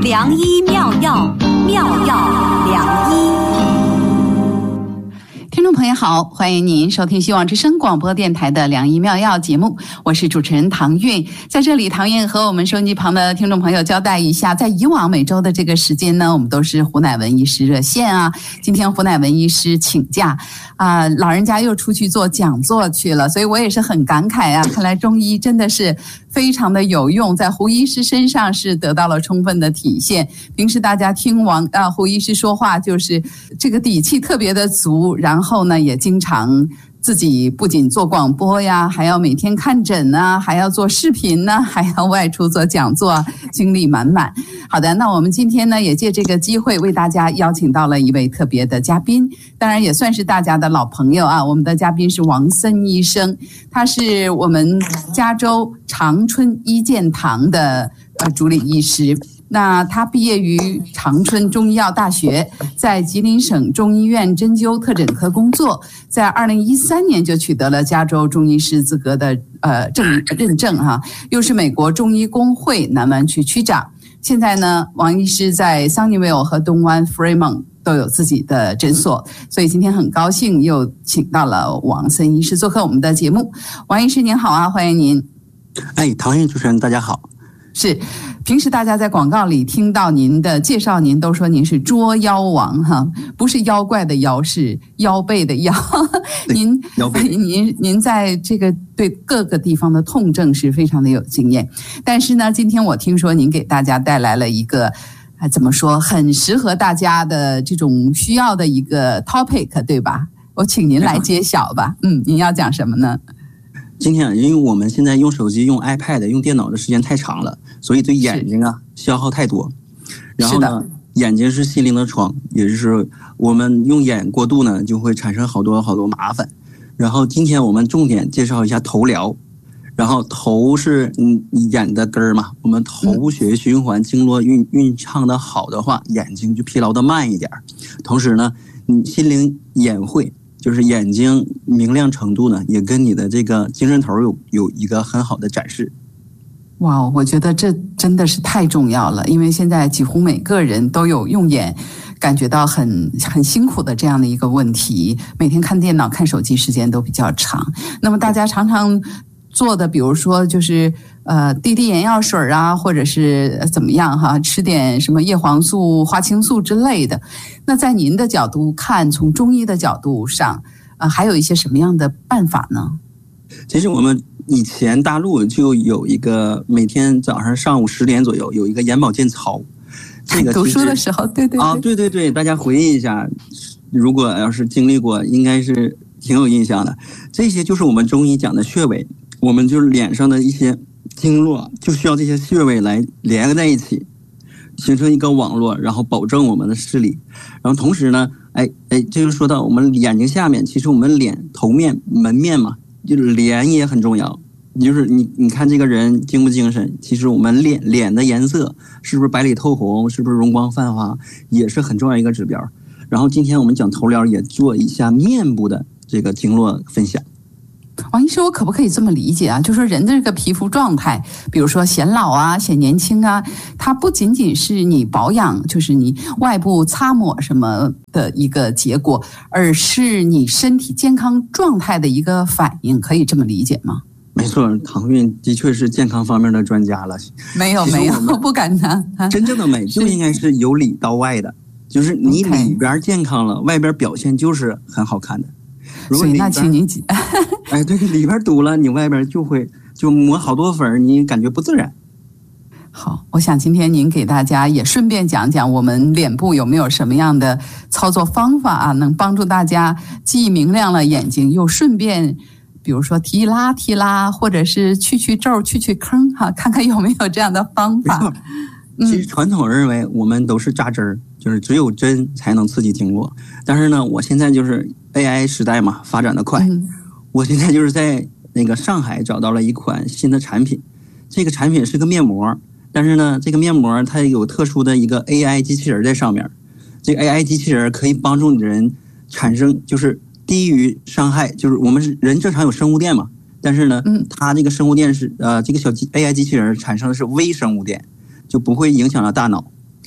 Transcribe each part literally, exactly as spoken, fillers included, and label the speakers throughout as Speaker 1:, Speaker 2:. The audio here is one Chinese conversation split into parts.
Speaker 1: 良医妙药，妙药良医。
Speaker 2: 听众朋友好，欢迎您收听希望之声广播电台的良医妙药节目，我是主持人唐韵。在这里，唐韵和我们收音机旁的听众朋友交代一下，在以往每周的这个时间呢，我们都是胡乃文医师热线啊。今天胡乃文医师请假啊、呃，老人家又出去做讲座去了，所以我也是很感慨啊。看来中医真的是非常的有用，在胡医师身上是得到了充分的体现。平时大家听王啊胡医师说话，就是这个底气特别的足，然后呢也经常自己不仅做广播呀，还要每天看诊啊，还要做视频呢，还要外出做讲座，精力满满。好的，那我们今天呢也借这个机会为大家邀请到了一位特别的嘉宾，当然也算是大家的老朋友啊。我们的嘉宾是王森医生，他是我们加州长春医健堂的呃主理医师。那他毕业于长春中医药大学，在吉林省中医院针灸特诊科工作，在二零一三年就取得了加州中医师资格的呃证认证哈、啊，又是美国中医工会南湾区区长。现在呢，王医师在 Sunnyvale 和东湾 Fremont 都有自己的诊所，所以今天很高兴又请到了王森医师做客我们的节目。王医师您好啊，欢迎您。
Speaker 3: 哎，唐韵主持人大家好。
Speaker 2: 是，平时大家在广告里听到您的介绍，您都说您是捉妖王哈，不是妖怪的妖，是腰背的腰。您您您在这个对各个地方的痛症是非常的有经验，但是呢，今天我听说您给大家带来了一个啊，怎么说，很适合大家的这种需要的一个 topic， 对吧？我请您来揭晓吧。嗯，您要讲什么呢？
Speaker 3: 今天因为我们现在用手机、用 iPad、用电脑的时间太长了，所以对眼睛啊消耗太多。然后呢，眼睛是心灵的窗，也就是我们用眼过度呢，就会产生好多好多麻烦。然后今天我们重点介绍一下头疗。然后头是嗯眼的根儿嘛，我们头部血液循环、经络运运畅的好的话，眼睛就疲劳的慢一点。同时呢，你心灵眼慧。就是眼睛明亮程度呢，也跟你的这个精神头有有一个很好的展示。
Speaker 2: 哇，我觉得这真的是太重要了，因为现在几乎每个人都有用眼感觉到很很辛苦的这样的一个问题，每天看电脑、看手机时间都比较长。那么大家常常做的，比如说就是呃滴滴眼药水啊，或者是怎么样哈，吃点什么叶黄素、花青素之类的。那在您的角度看，从中医的角度上，呃，还有一些什么样的办法呢？
Speaker 3: 其实我们以前大陆就有一个每天早上上午十点左右有一个眼保健操，这个
Speaker 2: 读书的时候，对对对
Speaker 3: 啊，对对对，大家回忆一下，如果要是经历过，应该是挺有印象的。这些就是我们中医讲的穴位。我们就是脸上的一些经络，就需要这些穴位来连在一起，形成一个网络，然后保证我们的视力。然后同时呢，哎哎，这就说到我们眼睛下面，其实我们脸头面门面嘛，就是脸也很重要。就是你你看这个人精不精神，其实我们脸脸的颜色是不是白里透红，是不是容光焕发，也是很重要一个指标。然后今天我们讲头疗，也做一下面部的这个经络分享。
Speaker 2: 王医师，我可不可以这么理解啊？就说人的这个皮肤状态，比如说显老啊、显年轻啊，它不仅仅是你保养，就是你外部擦抹什么的一个结果，而是你身体健康状态的一个反应，可以这么理解吗？
Speaker 3: 没错，唐韵的确是健康方面的专家了。
Speaker 2: 没有没有，不敢当。
Speaker 3: 真正的美就应该是由里到外的，就是你里边健康了，外边表现就是很好看的。
Speaker 2: 所以那请您
Speaker 3: 哎，对，里边堵了，你外边就会就抹好多粉，你感觉不自然。
Speaker 2: 好，我想今天您给大家也顺便讲讲我们脸部有没有什么样的操作方法啊，能帮助大家既明亮了眼睛，又顺便比如说提拉提拉，或者是去去皱、去去坑哈，看看有没有这样的方法。
Speaker 3: 其实传统认为我们都是扎针儿，就是只有针才能刺激经络。但是呢，我现在就是 A I 时代嘛，发展的快。嗯、我现在就是在那个上海找到了一款新的产品，这个产品是个面膜，但是呢，这个面膜它有特殊的一个 A I 机器人在上面。这个 A I 机器人可以帮助你的人产生就是低于伤害，就是我们是人正常有生物电嘛，但是呢，嗯，它这个生物电是呃，这个小 A I 机器人产生的是微生物电。就不会影响到大脑。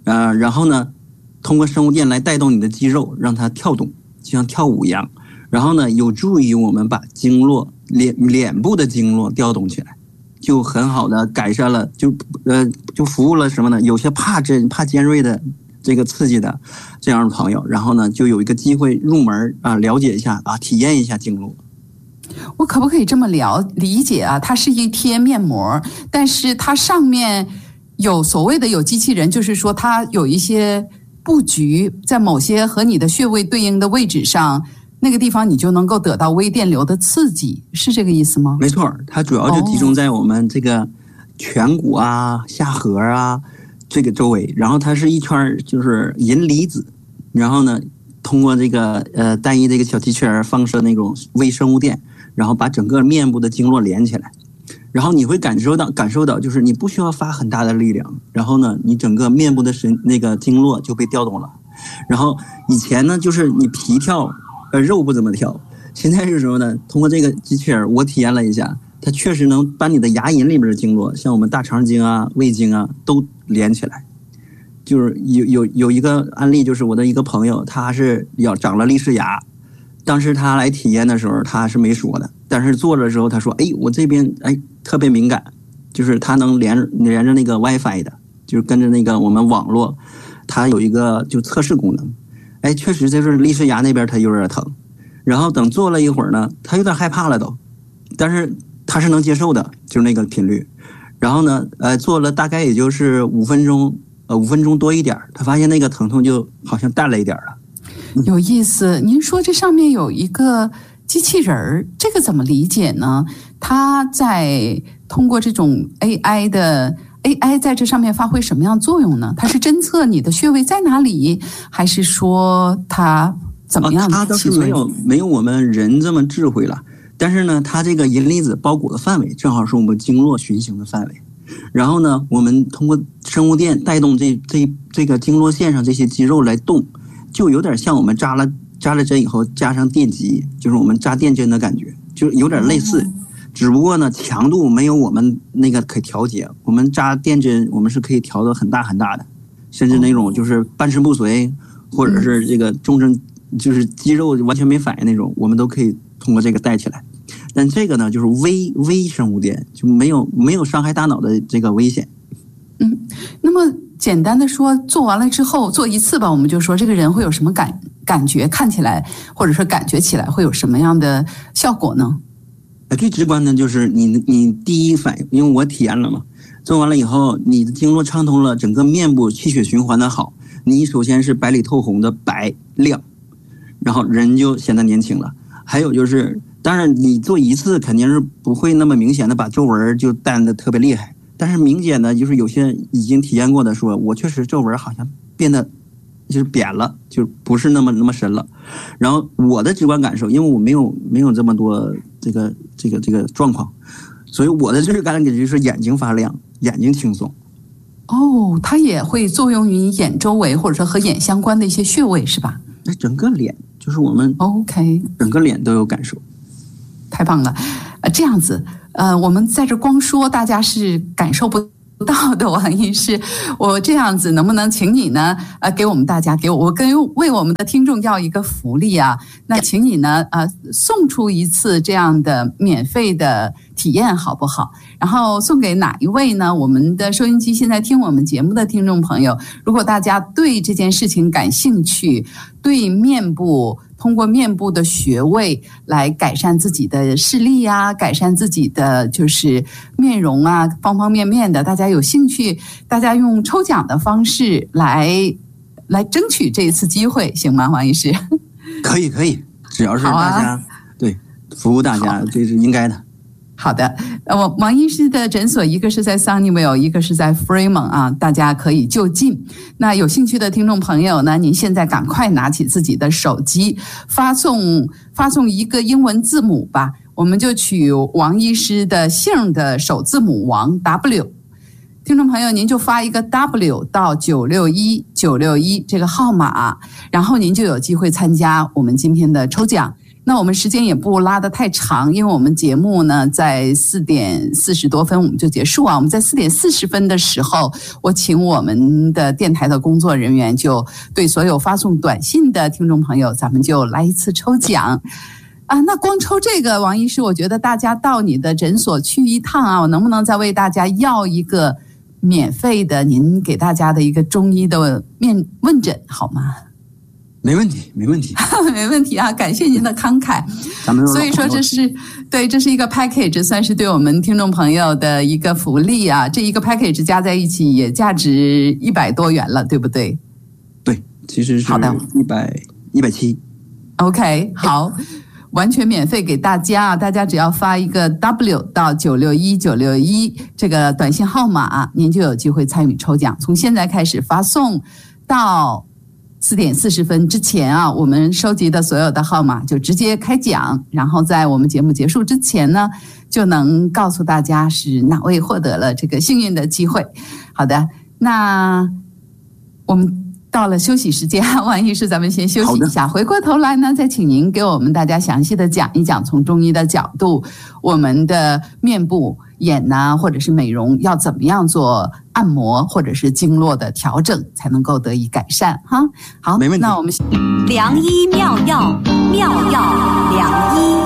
Speaker 3: 呃，然后呢，通过生物电来带动你的肌肉，让它跳动，就像跳舞一样。然后呢，有助于我们把经络脸脸部的经络调动起来，就很好的改善了，就呃就服务了什么呢？有些怕针怕尖锐的这个刺激的这样的朋友，然后呢就有一个机会入门啊，了解一下啊，体验一下经络。
Speaker 2: 我可不可以这么了理解啊？它是一贴面膜，但是它上面有所谓的有机器人，就是说它有一些布局，在某些和你的穴位对应的位置上，那个地方你就能够得到微电流的刺激，是这个意思吗？
Speaker 3: 没错，它主要就集中在我们这个颧骨啊、下颌啊这个周围，然后它是一圈就是银离子，然后呢，通过这个呃单一这个小机器人放射那种微生物电，然后把整个面部的经络连起来，然后你会感受到感受到就是你不需要发很大的力量，然后呢，你整个面部的神那个经络就被调动了。然后以前呢，就是你皮跳，呃肉不怎么跳，现在是什么呢？通过这个机器人，我体验了一下，它确实能把你的牙龈里边的经络，像我们大肠经啊、胃经啊，都连起来。就是有有有一个案例，就是我的一个朋友，他是要长了利氏牙，当时他来体验的时候，他是没说的，但是做的时候他说：“哎，我这边哎特别敏感，就是他能连连着那个 WiFi 的，就是跟着那个我们网络，它有一个就测试功能。哎，确实就是利氏牙那边他有点疼，然后等做了一会儿呢，他有点害怕了都，但是他是能接受的，就是那个频率。然后呢，呃，做了大概也就是五分钟。”呃，五分钟多一点，他发现那个疼痛就好像淡了一点了。
Speaker 2: 有意思，您说这上面有一个机器人儿，这个怎么理解呢？它在通过这种 A I 的 A I 在这上面发挥什么样作用呢？它是侦测你的穴位在哪里，还是说它怎么样？
Speaker 3: 它倒是没有没有我们人这么智慧了，但是呢，它这个银离子包裹的范围正好是我们经络循行的范围。然后呢，我们通过生物电带动这这这个经络线上这些肌肉来动，就有点像我们扎了扎了针以后加上电极，就是我们扎电针的感觉，就有点类似。只不过呢，强度没有我们那个可以调节。我们扎电针，我们是可以调的很大很大的，甚至那种就是半身不遂，或者是这个重症，就是肌肉完全没反应那种，我们都可以通过这个带起来。但这个呢，就是微微生物电，就没有没有伤害大脑的这个危险。
Speaker 2: 嗯，那么简单的说，做完了之后做一次吧，我们就说这个人会有什么感感觉，看起来或者说感觉起来会有什么样的效果呢？
Speaker 3: 最直观的就是你你第一反应，因为我体验了嘛，做完了以后，你的经络畅通了，整个面部气血循环的好，你首先是白里透红的白亮，然后人就显得年轻了。还有就是。当然，你做一次肯定是不会那么明显的把皱纹就淡的特别厉害，但是明显的就是有些已经体验过的说，我确实皱纹好像变得就是扁了，就不是那么那么深了。然后我的直观感受，因为我没有没有这么多这个这个这个状况，所以我的直观感觉就是眼睛发亮，眼睛轻松。
Speaker 2: 哦，它也会作用于眼周围或者说和眼相关的一些穴位，是吧？
Speaker 3: 那整个脸就是我们
Speaker 2: OK，
Speaker 3: 整个脸都有感受。
Speaker 2: 太棒了，呃，这样子，呃，我们在这光说，大家是感受不到的。王医师，我这样子能不能请你呢？呃，给我们大家，给我，我跟为我们的听众要一个福利啊。那请你呢，呃，送出一次这样的免费的体验，好不好？然后送给哪一位呢？我们的收音机现在听我们节目的听众朋友，如果大家对这件事情感兴趣，对面部。通过面部的穴位来改善自己的视力啊，改善自己的就是面容啊，方方面面的，大家有兴趣，大家用抽奖的方式来来争取这一次机会，行吗，黄医师？
Speaker 3: 可以，可以，只要是大家、啊、对服务大家，这是应该的。
Speaker 2: 好的，呃，王医师的诊所一个是在 Sunnyvale， 一个是在 Fremont 啊，大家可以就近。那有兴趣的听众朋友呢，您现在赶快拿起自己的手机，发送发送一个英文字母吧，我们就取王医师的姓的首字母王 W。听众朋友，您就发一个 W 到九六一九六一这个号码，然后您就有机会参加我们今天的抽奖。 那我们时间也不拉得太长，因为我们节目呢在四点四十多分我们就结束啊。我们在四点四十分的时候，我请我们的电台的工作人员就对所有发送短信的听众朋友，咱们就来一次抽奖。啊，那光抽这个，王医师，我觉得大家到你的诊所去一趟啊，我能不能再为大家要一个免费的您给大家的一个中医的面问诊好吗？
Speaker 3: 没问题，没问题，
Speaker 2: 没问题啊！感谢您的慷慨。
Speaker 3: 咱们
Speaker 2: 所以说这是对，这是一个 package， 算是对我们听众朋友的一个福利啊。这一个 package 加在一起也价值一百多元了，对不对？
Speaker 3: 对，其实是
Speaker 2: 好的，
Speaker 3: 一百一百七。
Speaker 2: OK， 好。完全免费给大家啊！大家只要发一个 W 到九六一九六一这个短信号码，您就有机会参与抽奖。从现在开始发送到四点四十分之前啊，我们收集的所有的号码就直接开奖，然后在我们节目结束之前呢，就能告诉大家是哪位获得了这个幸运的机会。好的，那我们到了休息时间，王医师，咱们先休息一下。回过头来呢，再请您给我们大家详细的讲一讲，从中医的角度，我们的面部、眼呐、或者是美容要怎么样做按摩或者是经络的调整，才能够得以改善哈。好，
Speaker 3: 没问题。
Speaker 2: 那我们
Speaker 1: 良医妙药，妙药良医。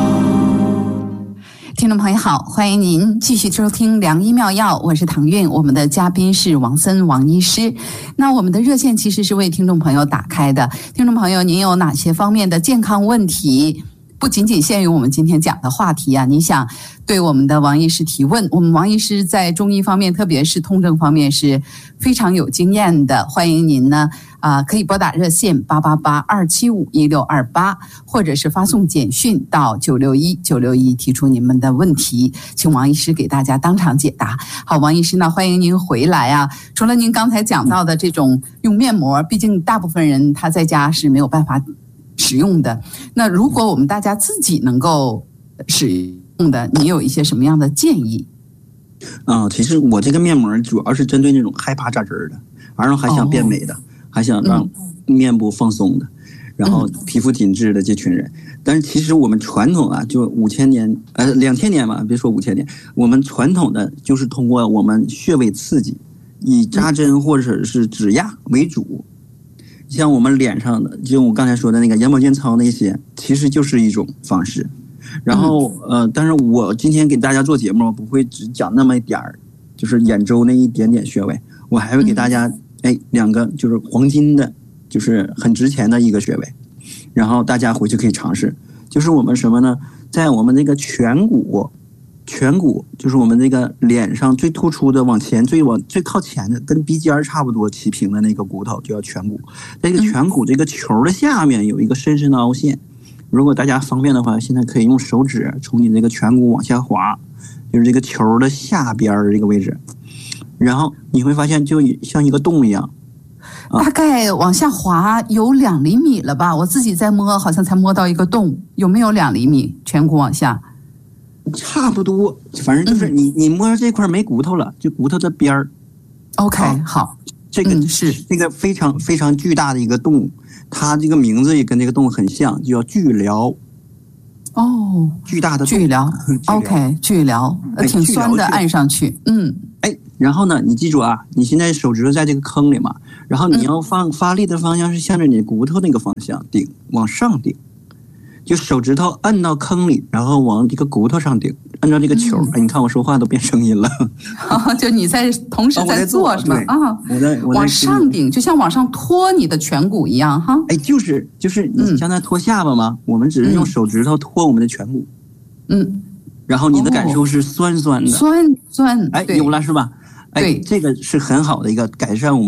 Speaker 2: 听众朋友好，欢迎您继续收听良医妙药，我是唐韵，我们的嘉宾是王森王医师。那我们的热线其实是为听众朋友打开的，听众朋友您有哪些方面的健康问题，不仅仅限于我们今天讲的话题啊，你想对我们的王医师提问，我们王医师在中医方面，特别是痛症方面是非常有经验的，欢迎您呢啊、呃，可以拨打热线八八八二七五一六二八，或者是发送简讯到九六一九六一提出你们的问题，请王医师给大家当场解答。好，王医师呢，欢迎您回来啊！除了您刚才讲到的这种用面膜，毕竟大部分人他在家是没有办法使用的，那如果我们大家自己能够使用的，你有一些什么样的建议？
Speaker 3: 啊、呃，其实我这个面膜主要是针对那种害怕扎针的，然后还想变美的，哦、还想让面部放松的，嗯、然后皮肤紧致的这群人。但是其实我们传统啊，就五千年呃两千年吧，别说五千年，我们传统的就是通过我们穴位刺激，以扎针或者是指压为主。像我们脸上的，就我刚才说的那个眼保健操那些，其实就是一种方式。然后呃，但是我今天给大家做节目，不会只讲那么一点儿，就是眼周那一点点穴位，我还会给大家哎两个就是黄金的，就是很值钱的一个穴位，然后大家回去可以尝试。就是我们什么呢？在我们那个颧骨。颧骨就是我们那个脸上最突出的，往前最往最靠前的，跟鼻尖差不多齐平的那个骨头就叫颧骨。这个颧骨这个球的下面有一个深深的凹陷，如果大家方便的话，现在可以用手指从你这个颧骨往下滑，就是这个球的下边的这个位置，然后你会发现就像一个洞一样。
Speaker 2: 大概往下滑有两厘米了吧？我自己在摸，好像才摸到一个洞，有没有两厘米？颧骨往下？
Speaker 3: 差不多，反正就是你、嗯、你摸着这块没骨头了，就骨头的边儿。
Speaker 2: OK， 好，
Speaker 3: 这个、
Speaker 2: 嗯、是
Speaker 3: 这个非常非常巨大的一个洞，它这个名字也跟这个洞很像，就叫巨髎。
Speaker 2: 哦，
Speaker 3: 巨大的
Speaker 2: 巨髎 ，OK， 巨髎，呃，挺酸的，按上去，嗯，
Speaker 3: 哎，然后呢，你记住啊，你现在手指头在这个坑里嘛，然后你要放、嗯、发力的方向是向着你骨头那个方向顶，往上顶。就手指头按到坑里，然后往这个骨头上顶，按照这个球。嗯、哎，你看我说话都变声音了。
Speaker 2: 哦、就你在同时在做是吗？啊，
Speaker 3: 我在我在
Speaker 2: 往上顶，就像往上托你的颧骨一样哈。
Speaker 3: 哎，就是就是你像那托下巴嘛，嗯、我们只是用手指头托我们的颧骨。嗯。然后你的感受是酸酸的。
Speaker 2: 酸酸。
Speaker 3: 哎，有了是吧？哎，这个是很好的一个改善我们。